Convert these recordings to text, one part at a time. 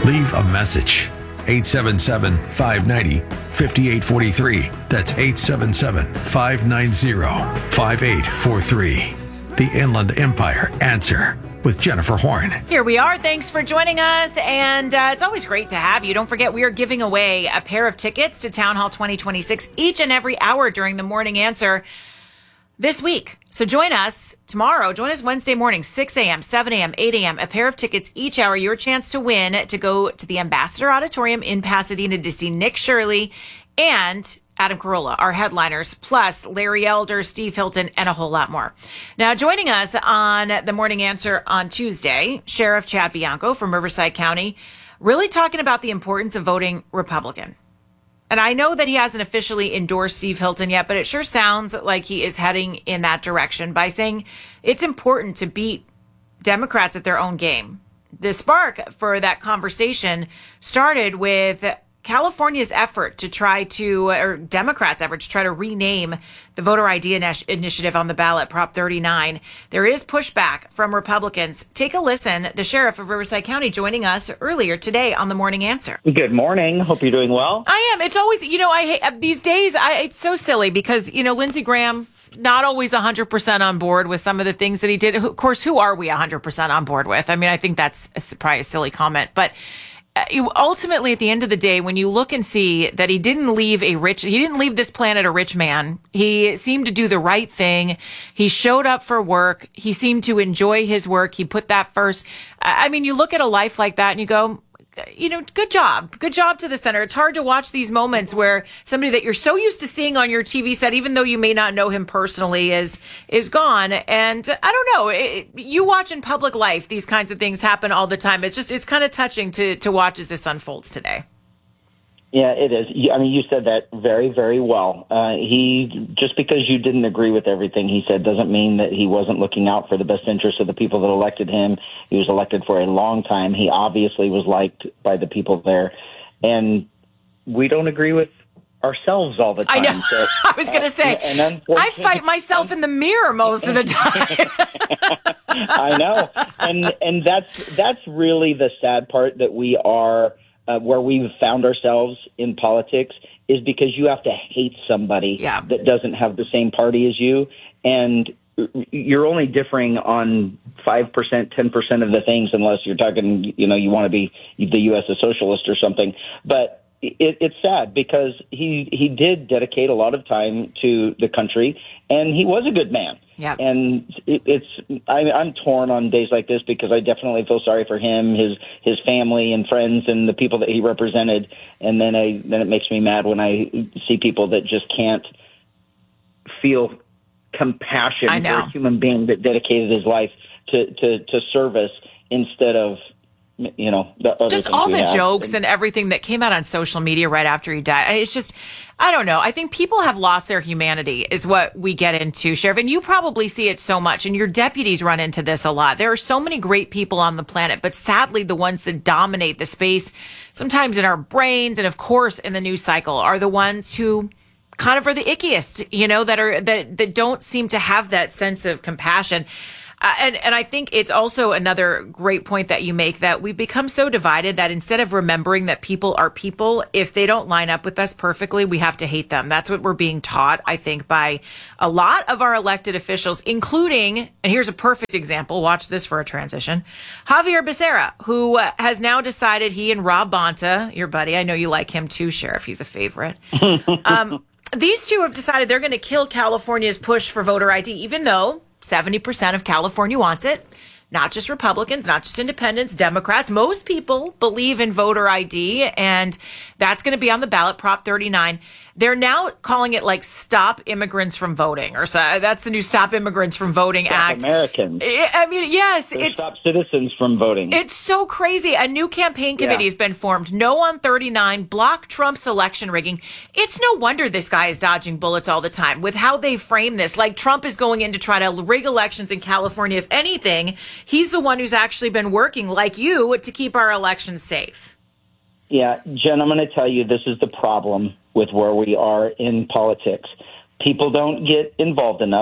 Leave a message. 877-590-5843. That's 877-590-5843. The Inland Empire Answer with Jennifer Horn. Here we are. Thanks for joining us. And it's always great to have you. Don't forget, we are giving away a pair of tickets to Town Hall 2026 each and every hour during the Morning Answer this week. So join us tomorrow. Join us Wednesday morning, 6 a.m., 7 a.m., 8 a.m. A pair of tickets each hour. Your chance to win to go to the Ambassador Auditorium in Pasadena to see Nick Shirley and Adam Carolla, our headliners, plus Larry Elder, Steve Hilton, and a whole lot more. Now, joining us on the Morning Answer on Tuesday, Sheriff Chad Bianco from Riverside County, really talking about the importance of voting Republican. And I know that he hasn't officially endorsed Steve Hilton yet, but it sure sounds like he is heading in that direction by saying it's important to beat Democrats at their own game. The spark for that conversation started with California's effort to try to, or Democrats' effort to try to rename the voter ID initiative on the ballot, Prop 39. There is pushback from Republicans. Take a listen. The sheriff of Riverside County joining us earlier today on the Morning Answer. Good morning. Hope you're doing well. I am. It's always, I hate these days. It's so silly because, Lindsey Graham, not always 100% on board with some of the things that he did. Of course, who are we 100% on board with? I mean, I think that's probably a silly comment, but ultimately, at the end of the day, when you look and see that he didn't leave this planet a rich man. He seemed to do the right thing. He showed up for work. He seemed to enjoy his work. He put that first. I mean, you look at a life like that and you go, good job. Good job to the center. It's hard to watch these moments where somebody that you're so used to seeing on your TV set, even though you may not know him personally, is gone. And I don't know, you watch in public life, these kinds of things happen all the time. It's kind of touching to watch as this unfolds today. Yeah, it is. I mean, you said that very, very well. Just because you didn't agree with everything he said doesn't mean that he wasn't looking out for the best interests of the people that elected him. He was elected for a long time. He obviously was liked by the people there. And we don't agree with ourselves all the time. I know. So, I was going to say, I fight myself in the mirror most of the time. I know. And that's really the sad part that we are where we've found ourselves in politics is because you have to hate somebody that doesn't have the same party as you. And you're only differing on 5%, 10% of the things, unless you're talking, you want to be the U.S. a socialist or something. But it's sad because he did dedicate a lot of time to the country, and he was a good man. Yeah. And I'm torn on days like this because I definitely feel sorry for him, his family and friends and the people that he represented. And then it makes me mad when I see people that just can't feel compassion for a human being that dedicated his life to service instead of the other just all the jokes and everything that came out on social media right after he died. It's just, I don't know. I think people have lost their humanity is what we get into, Sheriff. And you probably see it so much, and your deputies run into this a lot. There are so many great people on the planet, but sadly the ones that dominate the space, sometimes in our brains and of course in the news cycle, are the ones who kind of are the ickiest, that don't seem to have that sense of compassion. And I think it's also another great point that you make that we've become so divided that instead of remembering that people are people, if they don't line up with us perfectly, we have to hate them. That's what we're being taught, I think, by a lot of our elected officials, including, and here's a perfect example, watch this for a transition, Javier Becerra, who has now decided he and Rob Bonta, your buddy, I know you like him too, Sheriff, he's a favorite. These two have decided they're going to kill California's push for voter ID, even though 70% of California wants it. Not just Republicans, not just independents, Democrats. Most people believe in voter ID, and that's going to be on the ballot, Prop 39. They're now calling it like Stop Immigrants from Voting, or so that's the new Stop Immigrants from Voting Act. Americans. I mean, yes. It's Stop Citizens from Voting. It's so crazy. A new campaign committee has been formed. No on 39, block Trump's election rigging. It's no wonder this guy is dodging bullets all the time with how they frame this. Like Trump is going in to try to rig elections in California. If anything, he's the one who's actually been working, like you, to keep our elections safe. Yeah, Jen, I'm going to tell you this is the problem with where we are in politics. People don't get involved enough.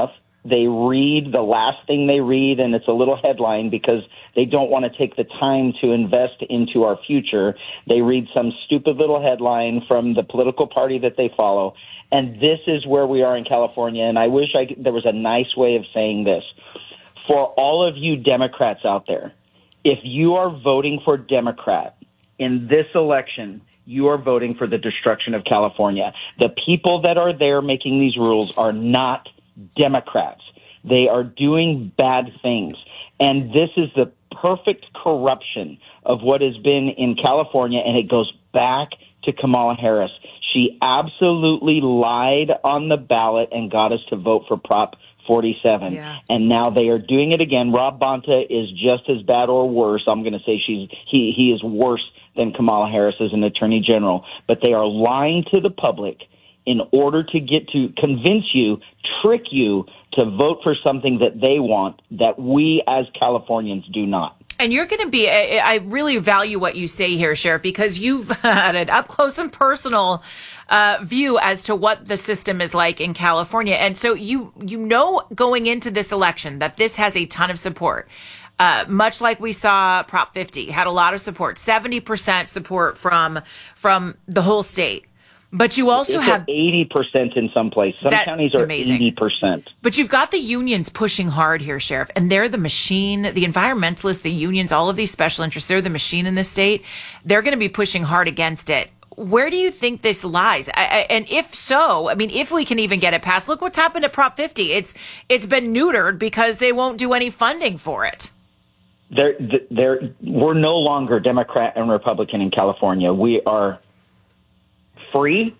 They read the last thing they read, and it's a little headline because they don't want to take the time to invest into our future. They read some stupid little headline from the political party that they follow. And this is where we are in California. And I wish there was a nice way of saying this. For all of you Democrats out there, if you are voting for Democrat in this election, you are voting for the destruction of California. The people that are there making these rules are not Democrats. They are doing bad things. And this is the perfect corruption of what has been in California, and it goes back to Kamala Harris. She absolutely lied on the ballot and got us to vote for Prop 47. Yeah. And now they are doing it again. Rob Bonta is just as bad or worse. I'm going to say he is worse than Kamala Harris as an attorney general. But they are lying to the public in order to convince you, trick you to vote for something that they want that we as Californians do not. And you're going to be, I really value what you say here, Sheriff, because you've had an up close and personal view as to what the system is like in California. And so you know going into this election that this has a ton of support. Much like we saw Prop 50 had a lot of support, 70% support from the whole state. But you also have 80% in some places. Some counties are amazing. 80%. But you've got the unions pushing hard here, Sheriff, and they're the machine, the environmentalists, the unions, all of these special interests, they're the machine in this state. They're going to be pushing hard against it. Where do you think this lies? And if so, I mean, if we can even get it passed, look what's happened to Prop 50. It's been neutered because they won't do any funding for it. We're no longer Democrat and Republican in California. We are free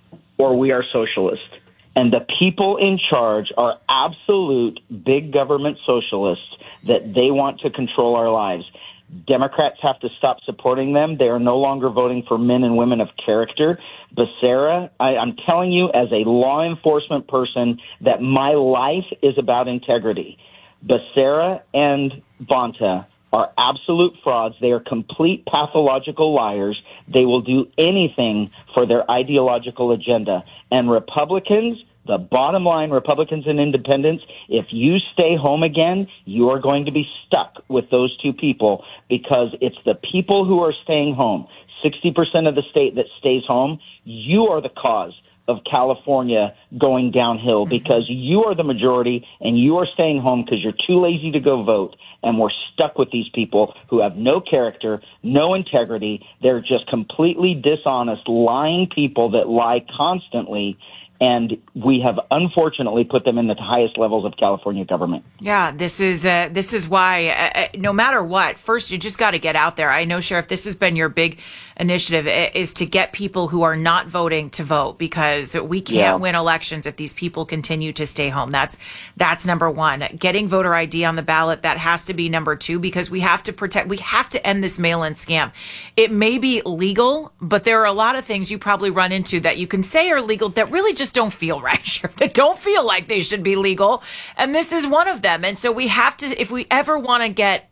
or we are socialist. And the people in charge are absolute big government socialists that they want to control our lives. Democrats have to stop supporting them. They are no longer voting for men and women of character. Becerra, I'm telling you as a law enforcement person that my life is about integrity. Becerra and Bonta are absolute frauds. They are complete pathological liars. They will do anything for their ideological agenda. And Republicans, the bottom line, Republicans and independents, if you stay home again, you are going to be stuck with those two people because it's the people who are staying home, 60% of the state that stays home. You are the cause of California going downhill because you are the majority and you are staying home because you're too lazy to go vote. And we're stuck with these people who have no character, no integrity. They're just completely dishonest, lying people that lie constantly. And we have unfortunately put them in the highest levels of California government. Yeah, this is why no matter what, first you just got to get out there. I know, Sheriff, this has been your big initiative is to get people who are not voting to vote because we can't win elections if these people continue to stay home. That's number one. Getting voter ID on the ballot, that has to be number two because we have to end this mail-in scam. It may be legal, but there are a lot of things you probably run into that you can say are legal that really just don't feel right, Sheriff. That don't feel like they should be legal. And this is one of them. And so we have to, if we ever want to get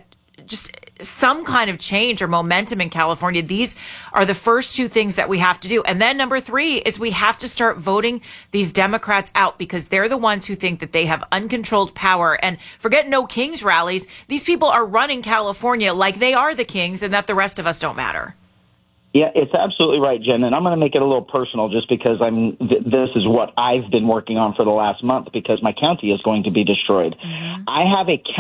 just some kind of change or momentum in California, these are the first two things that we have to do. And then number three is we have to start voting these Democrats out because they're the ones who think that they have uncontrolled power. And forget no kings rallies. These people are running California like they are the kings and that the rest of us don't matter. Yeah, it's absolutely right, Jen. And I'm going to make it a little personal just because this is what I've been working on for the last month because my county is going to be destroyed. Mm-hmm. I have a